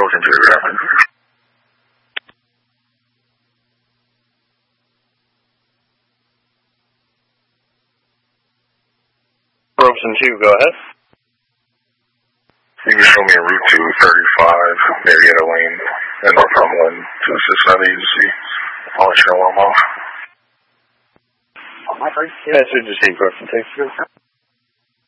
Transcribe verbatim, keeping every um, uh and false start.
Rosen two, good afternoon. Rosen two, go ahead. You can show me a route to thirty-five, Marietta Lane, and North Cumberland to assist another agency. I'll let you know when I'm off. Yeah, I should just take question. Thanks.